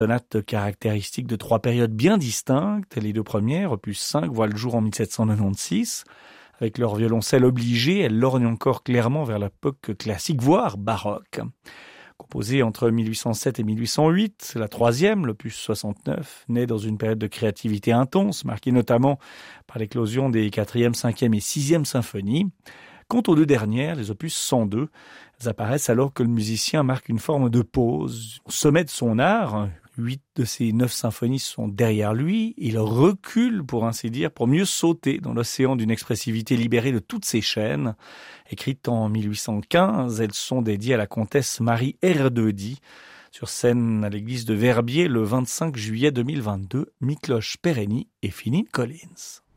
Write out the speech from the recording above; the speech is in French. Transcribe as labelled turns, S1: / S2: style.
S1: Sonate caractéristique de 3 périodes bien distinctes. Les 2 premières, opus 5, voient le jour en 1796. Avec leur violoncelle obligé, elles lorgnent encore clairement vers l'époque classique, voire baroque. Composée entre 1807 et 1808, la 3e, l'opus 69, naît dans une période de créativité intense, marquée notamment par l'éclosion des 4e, 5e et 6e symphonies. Quant aux 2 dernières, les opus 102, elles apparaissent alors que le musicien marque une forme de pause. Au sommet de son art, 8 de ces 9 symphonies sont derrière lui. Il recule, pour ainsi dire, pour mieux sauter dans l'océan d'une expressivité libérée de toutes ses chaînes. Écrites en 1815, elles sont dédiées à la comtesse Marie Erdődy. Sur scène à l'église de Verbier le 25 juillet 2022, Miklos Perényi et Phil Collins.